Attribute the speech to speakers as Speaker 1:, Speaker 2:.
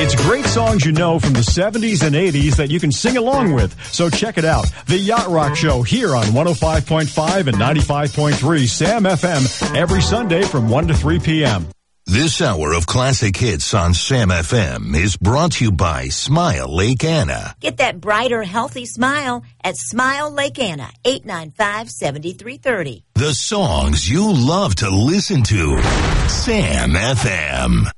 Speaker 1: It's great songs you know from the 70s and 80s that you can sing along with. So check it out. The Yacht Rock Show here on 105.5 and 95.3 Sam FM every Sunday from 1 to 3 p.m.
Speaker 2: This hour of classic hits on Sam FM is brought to you by Smile Lake Anna.
Speaker 3: Get that brighter, healthy smile at Smile Lake Anna, 895-7330.
Speaker 2: The songs you love to listen to. Sam FM.